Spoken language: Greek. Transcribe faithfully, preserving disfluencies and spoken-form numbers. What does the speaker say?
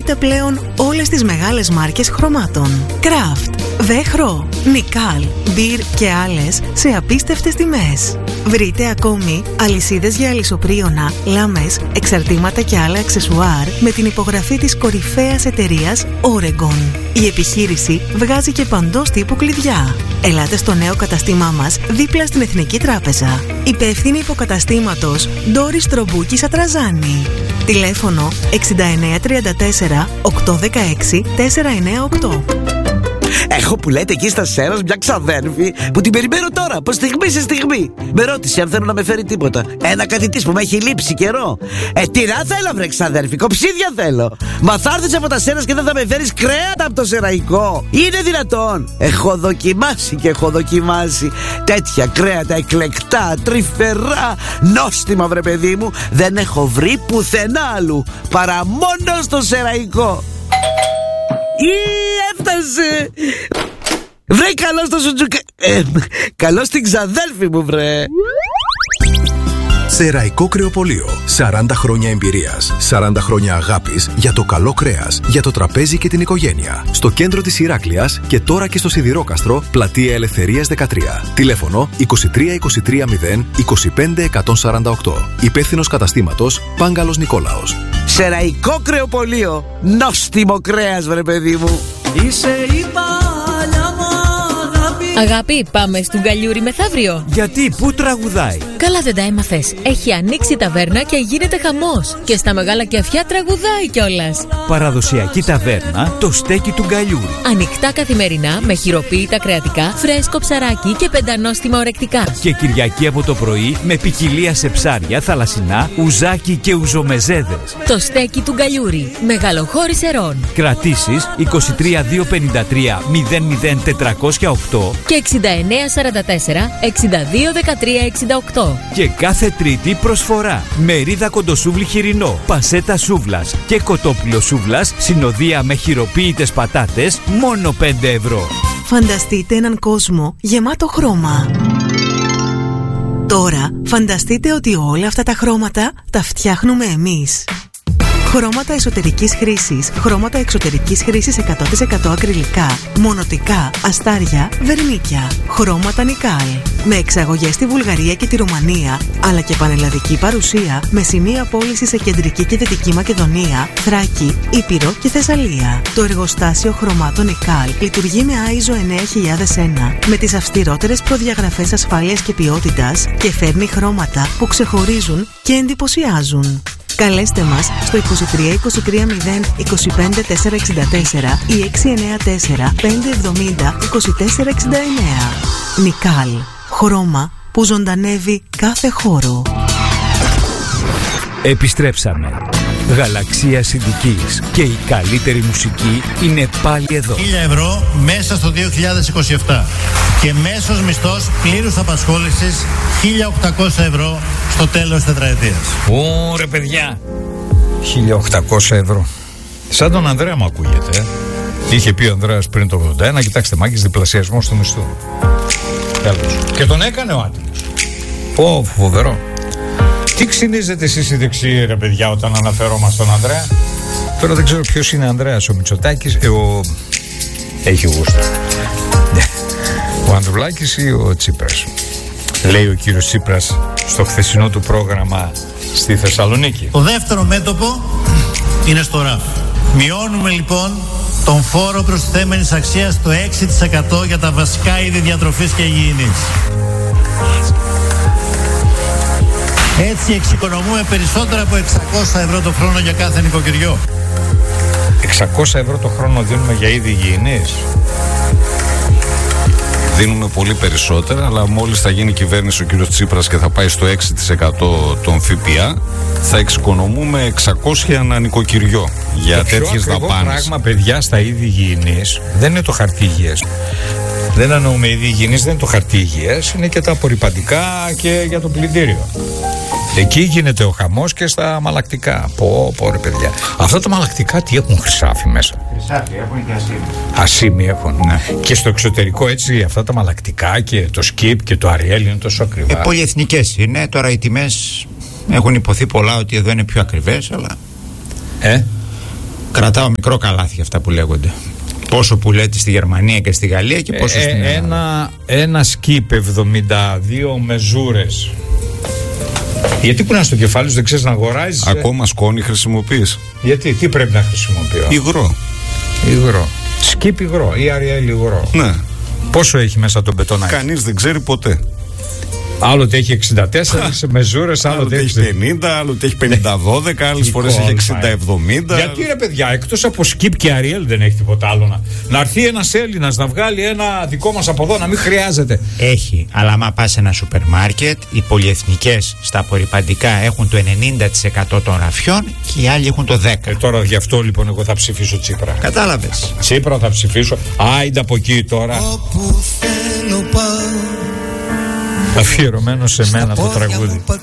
βρείτε πλέον όλες τις μεγάλες μάρκες χρωμάτων. Kraft, Vechro, Nikal, Beer και άλλες σε απίστευτες τιμές. Βρείτε ακόμη αλυσίδες για αλυσοπρίωνα, λάμες, εξαρτήματα και άλλα αξεσουάρ με την υπογραφή της κορυφαίας εταιρείας Oregon. Η επιχείρηση βγάζει και παντός τύπου κλειδιά. Ελάτε στο νέο καταστήμά μας δίπλα στην Εθνική Τράπεζα. Υπεύθυνη υποκαταστήματος Ντόρις Τρομπούκη Σατραζάνη. Τηλέφωνο εξήντα εννέα τριάντα τέσσερα οκτακόσια δεκαέξι τετρακόσια ενενήντα οκτώ. Έχω που λέτε εκεί στα Σέρος μια ξαδέρφη που την περιμένω τώρα, από στιγμή σε στιγμή. Με ρώτησε αν θέλω να με φέρει τίποτα. Ένα κάτι της που με έχει λείψει καιρό. Ε, τυρά θέλω, βρε ξαδέρφη, κοψίδια θέλω. Μα θα έρθεις από τα Σέρας και δεν θα με φέρεις κρέατα από το σεραϊκό? Είναι δυνατόν? Έχω δοκιμάσει και έχω δοκιμάσει τέτοια κρέατα εκλεκτά, τρυφερά, νόστιμα, βρε παιδί μου. Δεν έχω βρει πουθενά άλλου παρά μόνο στο σεραϊκό. Ή έφτασε! Βρε, καλώς στο σουτζουκα... Ε, καλώς την ξαδέλφη μου, βρε! Σεραϊκό Κρεοπωλείο. σαράντα χρόνια εμπειρίας, σαράντα χρόνια αγάπης για το καλό κρέας, για το τραπέζι και την οικογένεια. Στο κέντρο της Ηράκλειας και τώρα και στο Σιδηρόκαστρο, πλατεία Ελευθερίας δεκατρία. Τηλέφωνο είκοσι τρία είκοσι τρία μηδέν είκοσι πέντε εκατόν σαράντα οκτώ. Υπεύθυνος καταστήματος Πάγκαλος Νικόλαος. Σεραϊκό Κρεοπωλείο. Νόστιμο κρέας, βρε παιδί μου. Είσαι η παλιά μου αγάπη. Αγάπη, πάμε στον Γκαλιούρι μεθαύριο. Γιατί, πού τραγουδάει? Καλά δεν τα έμαθες. Έχει ανοίξει η ταβέρνα και γίνεται χαμός. Και στα μεγάλα κεφιά τραγουδάει κιόλας. Παραδοσιακή ταβέρνα, το στέκι του Γκαλιούρι. Ανοιχτά καθημερινά με χειροποίητα κρεατικά, φρέσκο ψαράκι και πεντανόστιμα ορεκτικά. Και Κυριακή από το πρωί με ποικιλία σε ψάρια, θαλασσινά, ουζάκι και ουζομεζέδες. Το στέκι του Γκαλιούρι. Μεγαλοχώρη Ερών. Κρατήσεις είκοσι τρία δύο πενήντα τρία μηδέν μηδέν τετρακόσια οκτώ και εξήντα εννέα σαράντα τέσσερα εξήντα δύο δεκατρία εξήντα οκτώ. Και κάθε Τρίτη προσφορά. Μερίδα κοντοσούβλι χοιρινό, πασέτα σούβλας και κοτόπουλο σούβλας, συνοδεία με χειροποίητες πατάτες, μόνο πέντε ευρώ. Φανταστείτε έναν κόσμο γεμάτο χρώμα. Τώρα φανταστείτε ότι όλα αυτά τα χρώματα τα φτιάχνουμε εμείς. Χρώματα εσωτερικής χρήσης, χρώματα εξωτερικής χρήσης εκατό τοις εκατό ακριλικά, μονοτικά, αστάρια, βερμίκια. Χρώματα Νικάλ. Με εξαγωγές στη Βουλγαρία και τη Ρουμανία, αλλά και πανελλαδική παρουσία με σημεία πώληση σε κεντρική και δυτική Μακεδονία, Θράκη, Ήπειρο και Θεσσαλία. Το εργοστάσιο χρωμάτων Νικάλ λειτουργεί με άιζο εννέα χιλιάδες ένα με τις αυστηρότερες προδιαγραφές ασφάλειας και ποιότητας και φέρνει χρώματα που ξεχωρίζουν και εντυπωσιάζουν. Καλέστε μας στο είκοσι τρία είκοσι τρία μηδέν είκοσι πέντε τετρακόσια εξήντα τέσσερα ή έξι εννέα τέσσερα πέντε εβδομήντα είκοσι τέσσερα εξήντα εννέα. Νικάλ. Χρώμα που ζωντανεύει κάθε χώρο. Επιστρέψαμε. Γαλαξία Συντικής και η καλύτερη μουσική είναι πάλι εδώ. χίλια ευρώ μέσα στο δύο χιλιάδες είκοσι επτά και μέσος μισθός πλήρους απασχόλησης χίλια οκτακόσια ευρώ στο τέλος τετραετίας. Ωρε παιδιά, χίλια οκτακόσια ευρώ. Σαν τον Ανδρέα μου ακούγεται. Ε. Είχε πει ο Ανδρέας πριν το ογδόντα ένα, κοιτάξτε μάγκες, διπλασιασμό στο μισθό. Τέλος. Και τον έκανε ο άτιμος. Πω, φοβερό. Τι ξυνίζετε εσείς οι δεξιοί, ρε παιδιά, όταν αναφερόμαστε στον Ανδρέα? Τώρα δεν ξέρω ποιος είναι Ανδρέας, ο Μητσοτάκης, ε, ο... έχει γούστο. Ο Ανδρουλάκης ή ο Τσίπρας? Λέει ο κύριος Τσίπρας στο χθεσινό του πρόγραμμα στη Θεσσαλονίκη. Το δεύτερο μέτωπο είναι στο ράφ. Μειώνουμε λοιπόν τον φόρο προστιθέμενης αξίας στο έξι τοις εκατό για τα βασικά είδη διατροφής και υγιεινής. Έτσι εξοικονομούμε περισσότερα από εξακόσια ευρώ το χρόνο για κάθε νοικοκυριό. εξακόσια ευρώ το χρόνο δίνουμε για είδη υγιεινής. Δίνουμε πολύ περισσότερα, αλλά μόλις θα γίνει κυβέρνηση ο κύριος Τσίπρας και θα πάει στο έξι τοις εκατό των ΦΠΑ, θα εξοικονομούμε εξακόσια ανά νοικοκυριό για το τέτοιες δαπάνες. Το πράγμα, παιδιά, στα είδη υγιεινής δεν είναι το χαρτί υγείας. Δεν εννοούμε είδη υγιεινής, δεν είναι το χαρτί υγείας, είναι και τα απορρυπαντικά και για το πλυντήριο. Εκεί γίνεται ο χαμός και στα αμαλλακτικά. Πω, πω ρε παιδιά. Αυτά τα αμαλλακτικά τι έχουν? Χρυσάφι μέσα. Χρυσάφι έχουν και ασίμι. Ασίμι έχουν. Ναι. Και στο εξωτερικό έτσι αυτά τα αμαλλακτικά και το σκιπ και το αριέλ είναι τόσο ακριβά. Ε, πολυεθνικές είναι. Τώρα οι τιμές έχουν υποθεί πολλά ότι εδώ είναι πιο ακριβές, αλλά... Ε? Κρατάω μικρό καλάθι αυτά που λέγονται. Πόσο που λέτε στη Γερμανία και στη Γαλλία και πόσο ε, στην Ελλάδα. Ένα, ένα σκύπ εβδομήντα δύο μεζούρες. Γιατί που να στο κεφάλι σου δεν ξέρεις να αγοράζεις. Ακόμα σκόνη χρησιμοποιείς. Γιατί, τι πρέπει να χρησιμοποιώ. Υγρό. Υγρό. Σκύπ υγρό ή Ariel υγρό. Ναι. Πόσο έχει μέσα το μπετονάκι. Κανείς δεν ξέρει ποτέ. Άλλοτε έχει εξήντα τέσσερα μεζούρες, άλλοτε έχει πενήντα, άλλοτε έχει πενήντα δώδεκα, άλλες φορές έχει εξήντα εβδομήντα. Γιατί ρε παιδιά, εκτός από Skip και Ariel δεν έχει τίποτα άλλο να. Να έρθει ένας Έλληνας να βγάλει ένα δικό μας από εδώ, να μην χρειάζεται. Έχει, αλλά άμα πας σε ένα σούπερ μάρκετ, οι πολυεθνικές στα απορρυπαντικά έχουν το ενενήντα τοις εκατό των ραφιών και οι άλλοι έχουν το δέκα τοις εκατό. Ε, τώρα γι' αυτό λοιπόν εγώ θα ψηφίσω Τσίπρα. Κατάλαβες. Τσίπρα θα ψηφίσω. Άιντε από εκεί τώρα. Αφιερωμένο σε μένα το τραγούδι.